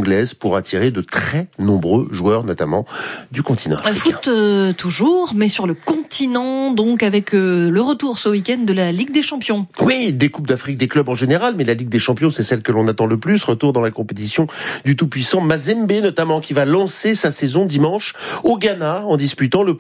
anglaise pour attirer de très nombreux joueurs, notamment du continent africain. Foot toujours, mais sur le continent, donc avec le retour ce week-end de la Ligue des Champions. Oui, des Coupes d'Afrique des clubs en général, mais la Ligue des Champions, c'est celle que l'on attend le plus. Retour dans la compétition du tout-puissant Mazembe, notamment, qui va lancer sa saison dimanche au Ghana en disputant le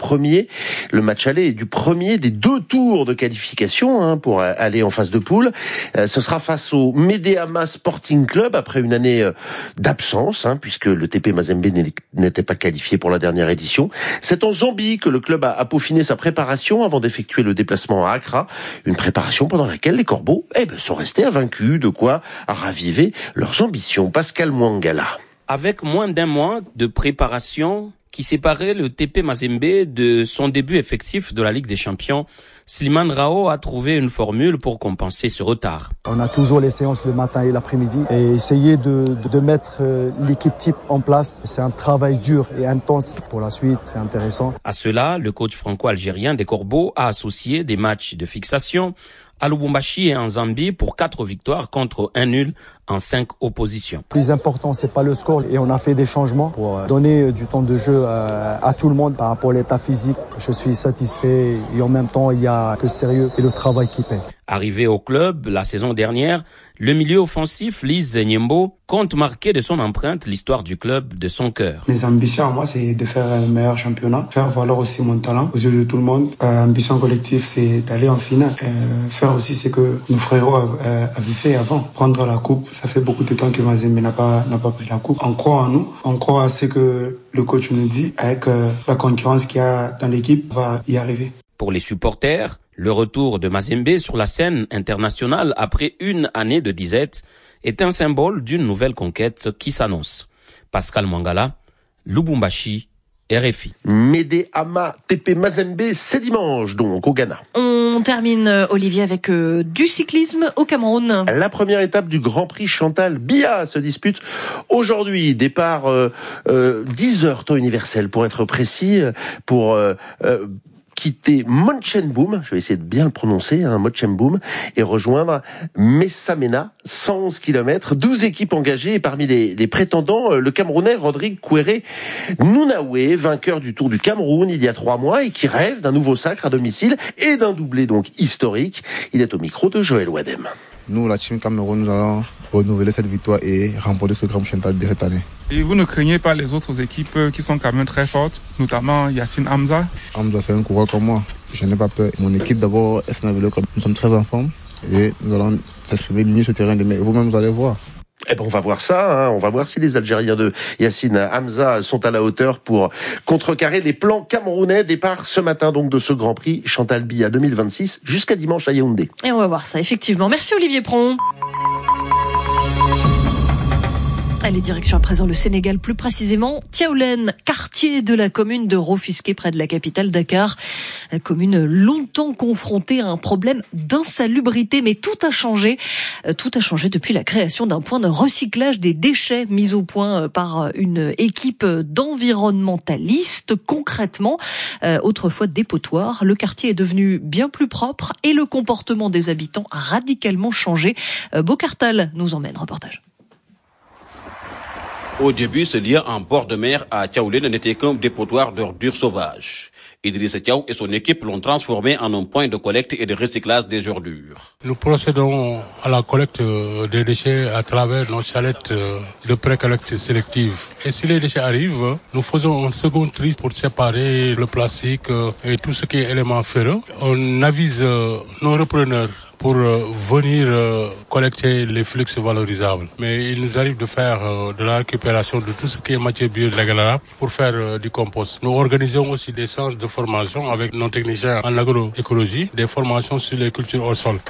match aller du premier des 2 tours de qualification pour aller en phase de poule. Ce sera face au Medeama Sporting Club après une année d'absence, puisque le TP Mazembe n'était pas qualifié pour la dernière édition. C'est en Zambie que le club a peaufiné sa préparation avant d'effectuer le déplacement à Accra. Une préparation pendant laquelle les Corbeaux sont restés invaincus, de quoi raviver leurs ambitions. Pascal Mwangala. Avec moins d'un mois de préparation qui séparait le TP Mazembe de son début effectif de la Ligue des Champions, Slimane Rao a trouvé une formule pour compenser ce retard. On a toujours les séances le matin et l'après-midi et essayer de mettre l'équipe type en place. C'est un travail dur et intense. Pour la suite, c'est intéressant. À cela, le coach franco-algérien des Corbeaux a associé des matchs de fixation à Lubumbashi et en Zambie pour 4 victoires contre 1 nul en 5 oppositions. Le plus important, c'est pas le score et on a fait des changements pour donner du temps de jeu à tout le monde par rapport à l'état physique. Je suis satisfait et en même temps, il y a que le sérieux et le travail qui paie. Arrivé au club la saison dernière, le milieu offensif Lise Nyembo compte marquer de son empreinte l'histoire du club de son cœur. Mes ambitions à moi, c'est de faire un meilleur championnat, faire valoir aussi mon talent aux yeux de tout le monde. Ambition collective, c'est d'aller en finale. Faire aussi ce que nos frérots avaient fait avant, prendre la coupe. Ça fait beaucoup de temps que Mazembe n'a pas pris la coupe. On croit en nous, on croit à ce que le coach nous dit. Avec la concurrence qu'il y a dans l'équipe, on va y arriver. Pour les supporters, le retour de Mazembe sur la scène internationale après une année de disette est un symbole d'une nouvelle conquête qui s'annonce. Pascal Mwangala, Lubumbashi, RFI. Medeama TP Mazembe, c'est dimanche donc au Ghana. On termine, Olivier, avec du cyclisme au Cameroun. La première étape du Grand Prix Chantal Biya se dispute aujourd'hui. Départ 10h temps universel pour être précis, pour quitter Monchenboum, je vais essayer de bien le prononcer, Monchenboum, et rejoindre Messamena, 111 km, 12 équipes engagées, et parmi les prétendants, le Camerounais Rodrigue Kouéré Nounaoué, vainqueur du Tour du Cameroun il y a 3 mois, et qui rêve d'un nouveau sacre à domicile, et d'un doublé donc historique. Il est au micro de Joël Wadem. Nous, la team Cameroun, nous allons renouveler cette victoire et remporter ce Grand Chantal Biya cette année. Et vous ne craignez pas les autres équipes qui sont quand même très fortes, notamment Yacine Hamza? Hamza, c'est un coureur comme moi. Je n'ai pas peur. Mon équipe, d'abord, nous sommes très en forme et nous allons s'exprimer mieux sur le terrain demain. Vous-même, vous allez voir. On va voir ça, on va voir si les Algériens de Yacine Hamza sont à la hauteur pour contrecarrer les plans camerounais. Départ ce matin donc de ce Grand Prix Chantal Biya 2026 jusqu'à dimanche à Yaoundé. Et on va voir ça, effectivement. Merci Olivier Pron. Allez, direction à présent le Sénégal, plus précisément Tiaoulène, quartier de la commune de Rufisque, près de la capitale Dakar. La commune longtemps confrontée à un problème d'insalubrité, mais tout a changé. Tout a changé depuis la création d'un point de recyclage des déchets mis au point par une équipe d'environnementalistes. Concrètement, autrefois dépotoir, le quartier est devenu bien plus propre et le comportement des habitants a radicalement changé. Bocartal nous emmène, reportage. Au début, ce lieu en bord de mer à Tiaoulène n'était qu'un dépotoir d'ordures sauvages. Idriss Tiaou et son équipe l'ont transformé en un point de collecte et de recyclage des ordures. Nous procédons à la collecte des déchets à travers nos chalettes de pré-collecte sélective. Et si les déchets arrivent, nous faisons un second tri pour séparer le plastique et tout ce qui est élément ferreux. On avise nos repreneurs pour venir collecter les flux valorisables. Mais il nous arrive de faire de la récupération de tout ce qui est matière biodégradable pour faire du compost. Nous organisons aussi des séances de formation avec nos techniciens en agroécologie, des formations sur les cultures au sol.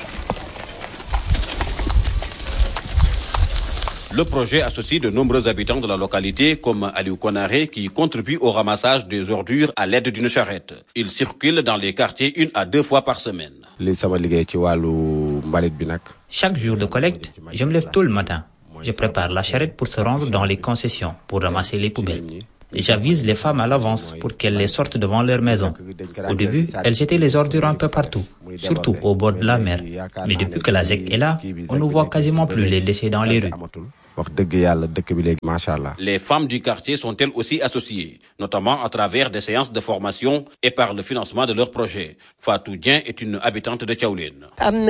Le projet associe de nombreux habitants de la localité, comme Aliou Konaré, qui contribue au ramassage des ordures à l'aide d'une charrette. Il circule dans les quartiers 1 à 2 fois par semaine. Chaque jour de collecte, je me lève tôt le matin. Je prépare la charrette pour se rendre dans les concessions, pour ramasser les poubelles. J'avise les femmes à l'avance pour qu'elles les sortent devant leur maison. Au début, elles jetaient les ordures un peu partout, surtout au bord de la mer. Mais depuis que la ZEC est là, on ne voit quasiment plus les déchets dans les rues. Les femmes du quartier sont elles aussi associées, notamment à travers des séances de formation et par le financement de leurs projets. Fatou Dien est une habitante de Thiaoulène.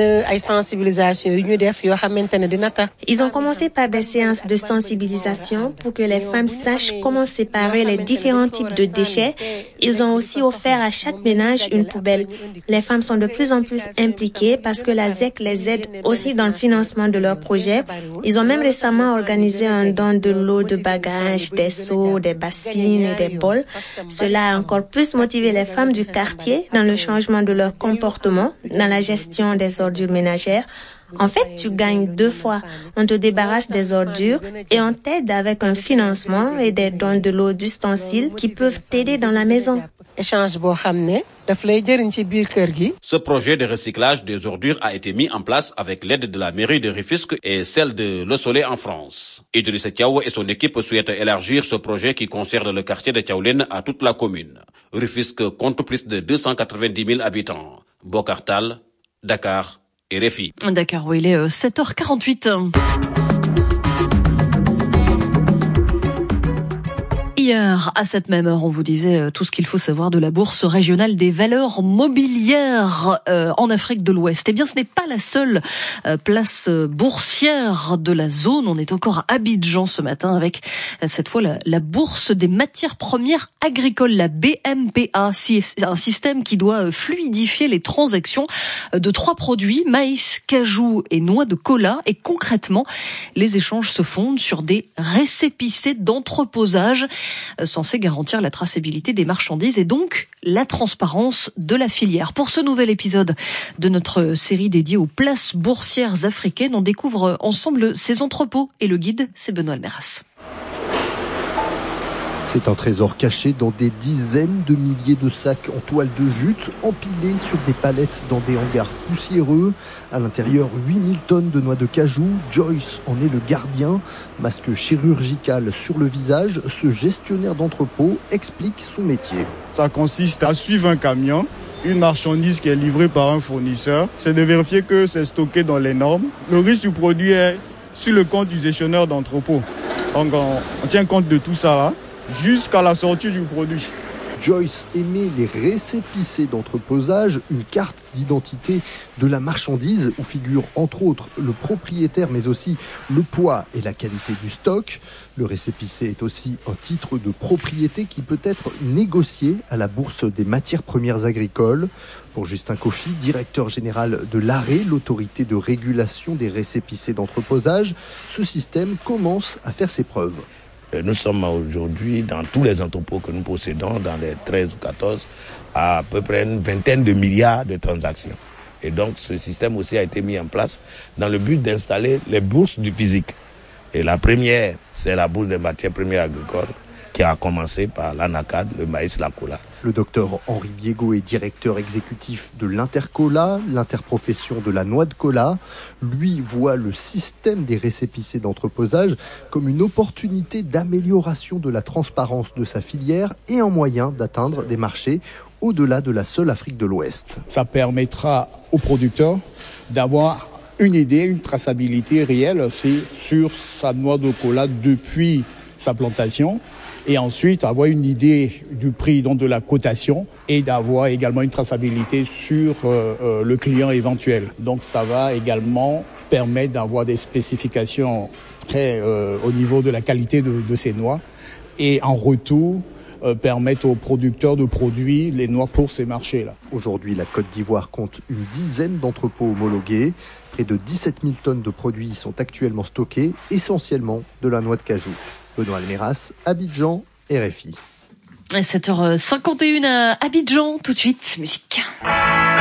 Ils ont commencé par des séances de sensibilisation pour que les femmes sachent comment séparer les différents types de déchets. Ils ont aussi offert à chaque ménage une poubelle. Les femmes sont de plus en plus impliquées parce que la ZEC les aide aussi dans le financement de leurs projets. Ils ont même récemment organisé un don de l'eau de bagages, des seaux, des bassines et des bols. Cela a encore plus motivé les femmes du quartier dans le changement de leur comportement, dans la gestion des ordures ménagères. En fait, tu gagnes 2 fois. On te débarrasse des ordures et on t'aide avec un financement et des dons de l'eau d'ustensiles qui peuvent t'aider dans la maison. Ce projet de recyclage des ordures a été mis en place avec l'aide de la mairie de Rufisque et celle de Le Soleil en France. Idrissa Thiaw et son équipe souhaitent élargir ce projet qui concerne le quartier de Thiaoulène à toute la commune. Rufisque compte plus de 290 000 habitants. Bokartal, Dakar et RFI. Dakar, où il est 7h48. Hier, à cette même heure, on vous disait tout ce qu'il faut savoir de la bourse régionale des valeurs mobilières en Afrique de l'Ouest. Eh bien, ce n'est pas la seule place boursière de la zone. On est encore à Abidjan ce matin avec cette fois la bourse des matières premières agricoles, la BMPA. C'est un système qui doit fluidifier les transactions de 3 produits, maïs, cajou et noix de cola. Et concrètement, les échanges se fondent sur des récépissés d'entreposage censé garantir la traçabilité des marchandises et donc la transparence de la filière. Pour ce nouvel épisode de notre série dédiée aux places boursières africaines, on découvre ensemble ces entrepôts et le guide, c'est Benoît Almeras. C'est un trésor caché dans des dizaines de milliers de sacs en toile de jute, empilés sur des palettes dans des hangars poussiéreux. À l'intérieur, 8000 tonnes de noix de cajou. Joyce en est le gardien. Masque chirurgical sur le visage, ce gestionnaire d'entrepôt explique son métier. Ça consiste à suivre un camion, une marchandise qui est livrée par un fournisseur. C'est de vérifier que c'est stocké dans les normes. Le risque du produit est sur le compte du gestionnaire d'entrepôt. Donc on tient compte de tout ça là, jusqu'à la sortie du produit. Joyce émet les récépissés d'entreposage, une carte d'identité de la marchandise où figure entre autres le propriétaire mais aussi le poids et la qualité du stock. Le récépissé est aussi un titre de propriété qui peut être négocié à la bourse des matières premières agricoles. Pour Justin Kofi, directeur général de l'ARE, l'autorité de régulation des récépissés d'entreposage, ce système commence à faire ses preuves. Nous sommes aujourd'hui dans tous les entrepôts que nous possédons, dans les 13 ou 14, à peu près une vingtaine de milliards de transactions. Et donc ce système aussi a été mis en place dans le but d'installer les bourses du physique. Et la première, c'est la bourse des matières premières agricoles qui a commencé par l'anacade, le maïs, la cola. Le docteur Henri Biego est directeur exécutif de l'Intercola, l'interprofession de la noix de cola. Lui voit le système des récépissés d'entreposage comme une opportunité d'amélioration de la transparence de sa filière et un moyen d'atteindre des marchés au-delà de la seule Afrique de l'Ouest. Ça permettra aux producteurs d'avoir une idée, une traçabilité réelle sur sa noix de cola depuis sa plantation. Et ensuite avoir une idée du prix, donc de la cotation, et d'avoir également une traçabilité sur le client éventuel. Donc ça va également permettre d'avoir des spécifications très au niveau de la qualité de ces noix, et en retour permettre aux producteurs de produire les noix pour ces marchés-là. Aujourd'hui, la Côte d'Ivoire compte une dizaine d'entrepôts homologués. Près de 17 000 tonnes de produits sont actuellement stockés, essentiellement de la noix de cajou. Benoît Almeras, Abidjan, RFI. 7h51 à Abidjan, tout de suite, musique.